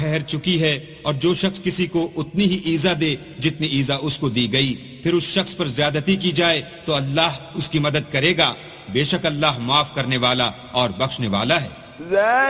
ठहर चुकी है, और जो शख्स किसी को उतनी ही ईजा दे जितनी ईजा उसको दी गई, फिर उस शख्स पर ज्यादती की जाए तो अल्लाह उसकी मदद करेगा। बेशक अल्लाह माफ करने वाला और बख्शने वाला है।